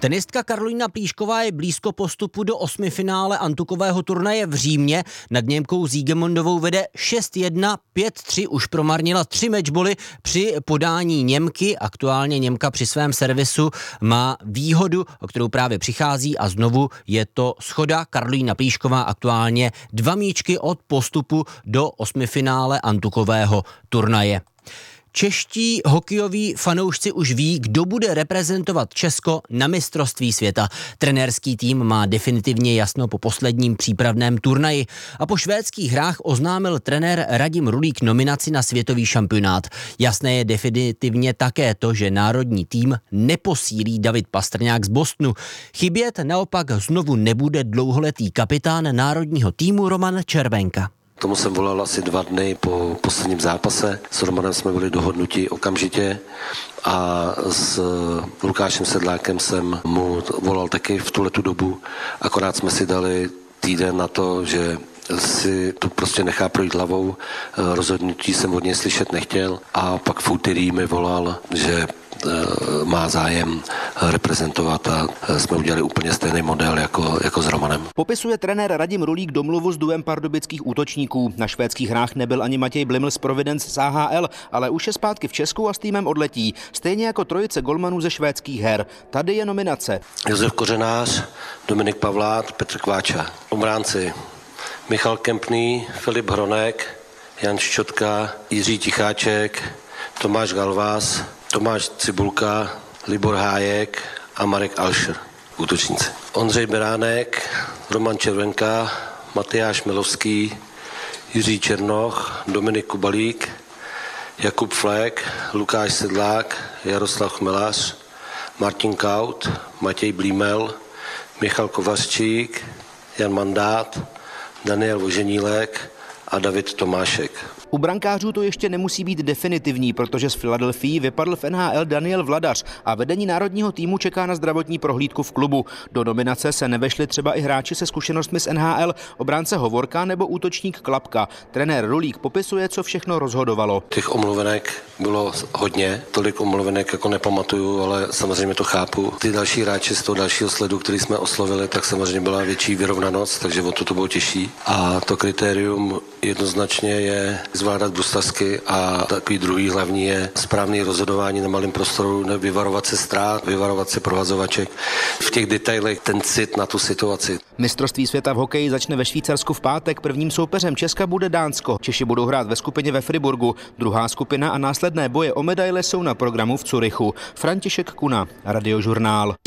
Tenistka Karolína Plíšková je blízko postupu do osmifinále antukového turnaje v Římě. Nad Němkou Siegemundovou vede 6-1, 5-3 už promarnila 3 mečboly při podání Němky. Aktuálně Němka při svém servisu má výhodu, o kterou právě přichází, a znovu je to shoda. Karolína Plíšková aktuálně 2 míčky od postupu do osmifinále antukového turnaje. Čeští hokejoví fanoušci už ví, kdo bude reprezentovat Česko na mistrovství světa. Trenérský tým má definitivně jasno po posledním přípravném turnaji a po švédských hrách oznámil trenér Radim Rulík nominaci na světový šampionát. Jasné je definitivně také to, že národní tým neposílí David Pastrňák z Bostonu. Chybět naopak znovu nebude dlouholetý kapitán národního týmu Roman Červenka. Tomu jsem volal asi 2 dny po posledním zápase. S Romanem jsme byli dohodnuti okamžitě a s Lukášem Sedlákem jsem mu volal taky v tuhletu dobu. Akorát jsme si dali týden na to, že si to prostě nechá projít hlavou. Rozhodnutí jsem od něj slyšet nechtěl a pak v úterý mi volal, že má zájem reprezentovat a jsme udělali úplně stejný model jako s Romanem. Popisuje trenér Radim Rulík domluvu s duem pardubických útočníků. Na švédských hrách nebyl ani Matěj Bliml z Providence z AHL, ale už je zpátky v Česku a s týmem odletí. Stejně jako trojice golmanů ze švédských her. Tady je nominace. Josef Kořenář, Dominik Pavlát, Petr Kváča. Obránci Michal Kempný, Filip Hronek, Jan Ščotka, Jiří Ticháček, Tomáš Galvás, Tomáš Cibulka, Libor Hájek a Marek Alšer, útočníci. Ondřej Beránek, Roman Červenka, Matyáš Milovský, Jiří Černoch, Dominik Kubalík, Jakub Flek, Lukáš Sedlák, Jaroslav Chmelař, Martin Kaut, Matěj Blímel, Michal Kovařčík, Jan Mandát, Daniel Voženílek a David Tomášek. U brankářů to ještě nemusí být definitivní, protože z Philadelphii vypadl v NHL Daniel Vladař a vedení národního týmu čeká na zdravotní prohlídku v klubu. Do nominace se nevešli třeba i hráči se zkušenostmi z NHL, obránce Hovorka nebo útočník Klapka. Trenér Rulík popisuje, co všechno rozhodovalo. Těch omluvenek bylo hodně, tolik omluvenek jako nepamatuju, ale samozřejmě to chápu. Ty další hráči z toho dalšího sledu, který jsme oslovili, tak samozřejmě byla větší vyrovnanost, takže o to bylo těžší. A to kritérium jednoznačně je zvládat bruslařsky a takový druhý hlavní je správné rozhodování na malém prostoru, vyvarovat se ztrát, vyvarovat se prohazovaček. V těch detailech ten cit na tu situaci. Mistrovství světa v hokeji začne ve Švýcarsku v pátek. Prvním soupeřem Česka bude Dánsko. Češi budou hrát ve skupině ve Friburgu. Druhá skupina a následné boje o medaile jsou na programu v Curychu. František Kuna, Radiožurnál.